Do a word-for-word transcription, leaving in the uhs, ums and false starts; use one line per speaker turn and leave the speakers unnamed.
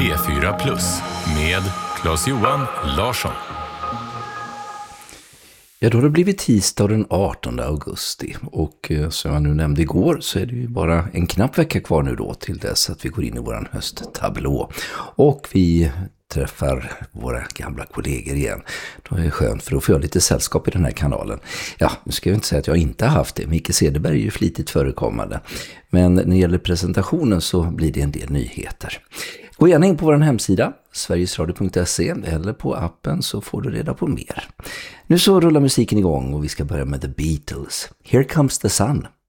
P fyra Plus med Claes-Johan Larsson.
Ja, då har det blivit tisdag den artonde augusti och som jag nu nämnde igår så är det ju bara en knapp vecka kvar nu då till dess att vi går in i våran hösttablå och vi träffar våra gamla kollegor igen. Det är skönt för att få göra lite sällskap i den här kanalen. Ja, nu ska jag inte säga att jag inte har haft det. Micke Cederberg är ju flitigt förekommande. Men när det gäller presentationen så blir det en del nyheter. Gå gärna in på vår hemsida sverigesradio punkt se eller på appen så får du reda på mer. Nu så rullar musiken igång och vi ska börja med The Beatles. Here Comes the Sun.